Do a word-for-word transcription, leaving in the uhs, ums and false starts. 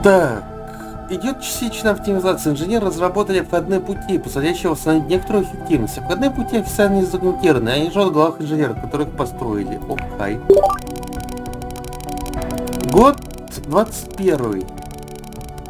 Так, идет частичная оптимизация. Инженеры разработали входные пути, позволяющие восстановить некоторую эффективность. Входные пути официально не задокументированы, они живут в головах инженеров, которых построили. Окей. Год двадцать первый.